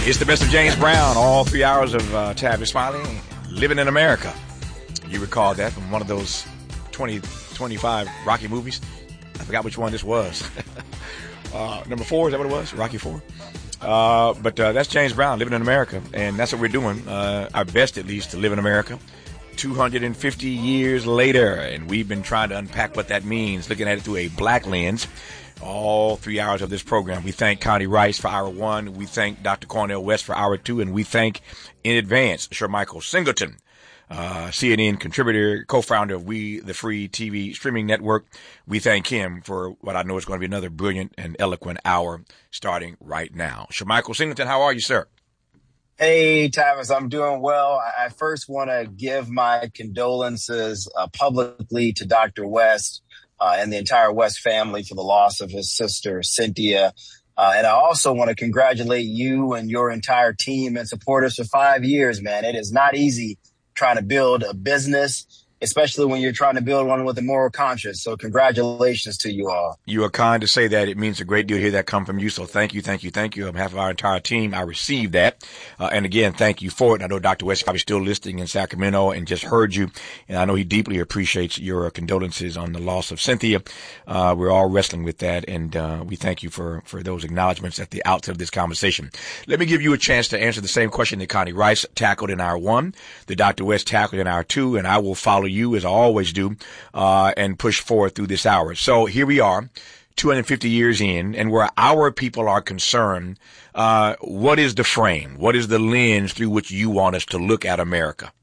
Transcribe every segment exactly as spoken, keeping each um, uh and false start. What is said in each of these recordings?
It's the best of James Brown, all three hours of uh, Tavis Smiley, Living in America. You recall that from one of those twenty, twenty-five Rocky movies. I forgot which one this was. uh, number four, is that what it was? Rocky four? Uh, but uh, that's James Brown, Living in America, and that's what we're doing, uh, our best at least, to live in America. two hundred fifty years later, and we've been trying to unpack what that means, looking at it through a black lens. All three hours of this program. We thank Connie Rice for hour one. We thank Doctor Cornel West for hour two. And we thank in advance Shermichael Singleton, uh, C N N contributor, co-founder of We the Free T V streaming network. We thank him for what I know is going to be another brilliant and eloquent hour starting right now. Shermichael Singleton, how are you, sir? Hey, Tavis, I'm doing well. I first want to give my condolences uh, publicly to Doctor West Uh, and the entire West family for the loss of his sister, Cynthia. Uh, and I also want to congratulate you and your entire team and supporters for five years, man. It is not easy trying to build a business, especially when you're trying to build one with a moral conscience. So congratulations to you all. You are kind to say that. It means a great deal to hear that come from you. So thank you, thank you, thank you. On behalf of our entire team, I received that. Uh, and again, thank you for it. And I know Doctor West is probably still listening in Sacramento and just heard you. And I know he deeply appreciates your condolences on the loss of Cynthia. Uh, we're all wrestling with that. And, uh, we thank you for, for those acknowledgments at the outset of this conversation. Let me give you a chance to answer the same question that Connie Rice tackled in hour one, that Doctor West tackled in hour two, and I will follow you as I always do, uh, and push forward through this hour. So here we are, two hundred fifty years in, and where our people are concerned, uh, what is the frame? What is the lens through which you want us to look at America?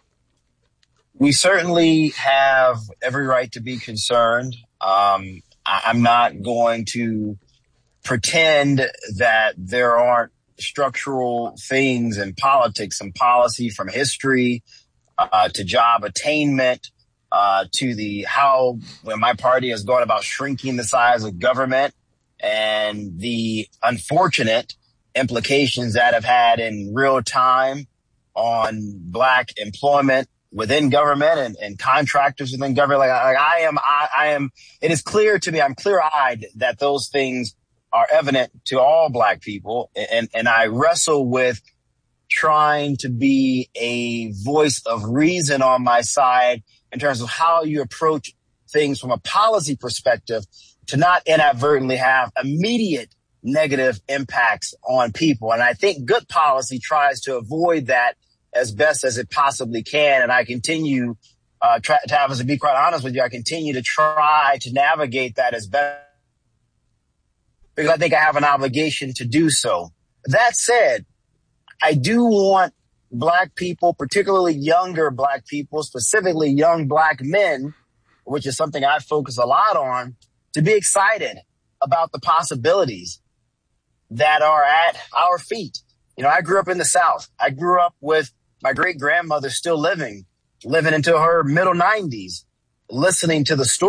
We certainly have every right to be concerned. Um, I- I'm not going to pretend that there aren't structural things in politics and policy, from history uh, to job attainment, uh, to the how when my party has gone about shrinking the size of government and the unfortunate implications that have had in real time on black employment within government and, and contractors within government. Like, like I am, I, I am, it is clear to me, I'm clear eyed that those things are evident to all black people. And, and I wrestle with trying to be a voice of reason on my side in terms of how you approach things from a policy perspective to not inadvertently have immediate negative impacts on people. And I think good policy tries to avoid that as best as it possibly can. And I continue, uh, try, Tavis, to be quite honest with you, I continue to try to navigate that as best, because I think I have an obligation to do so. That said, I do want black people, particularly younger black people, specifically young black men, which is something I focus a lot on, to be excited about the possibilities that are at our feet. You know, I grew up in the South. I grew up with my great grandmother still living, living into her middle nineties, listening to the story.